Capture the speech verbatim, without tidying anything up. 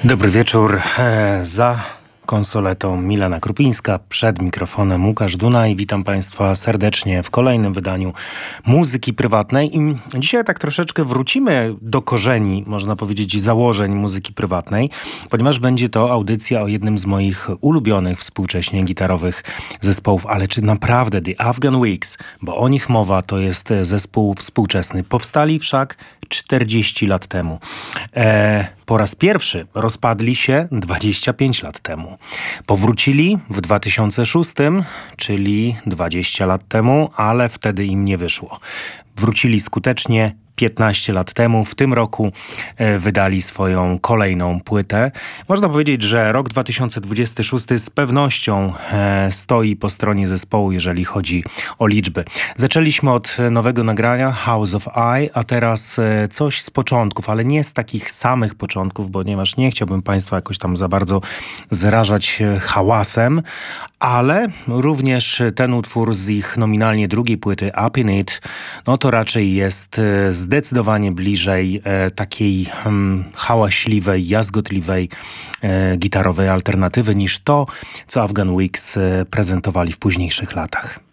Dobry wieczór. E, za konsoletą Milena Krupińska, przed mikrofonem Łukasz Dunaj. Witam Państwa serdecznie w kolejnym wydaniu Muzyki Prywatnej. I dzisiaj tak troszeczkę wrócimy do korzeni, można powiedzieć, założeń muzyki prywatnej, ponieważ będzie to audycja o jednym z moich ulubionych współcześnie gitarowych zespołów. Ale czy naprawdę The Afghan Wigs, bo o nich mowa, to jest zespół współczesny. Powstali wszak czterdzieści lat temu. E, po raz pierwszy rozpadli się dwadzieścia pięć lat temu. Powrócili w dwa tysiące szóstym, czyli dwadzieścia lat temu, ale wtedy im nie wyszło. Wrócili skutecznie piętnaście lat temu. W tym roku e, wydali swoją kolejną płytę. Można powiedzieć, że rok dwa tysiące dwudziesty szósty z pewnością e, stoi po stronie zespołu, jeżeli chodzi o liczby. Zaczęliśmy od nowego nagrania House of I, a teraz e, coś z początków, ale nie z takich samych początków, ponieważ nie chciałbym Państwa jakoś tam za bardzo zrażać e, hałasem, ale również ten utwór z ich nominalnie drugiej płyty Up in It, no to raczej jest e, zdecydowanie bliżej e, takiej hmm, hałaśliwej, jazgotliwej e, gitarowej alternatywy niż to, co Afghan Wigs e, prezentowali w późniejszych latach.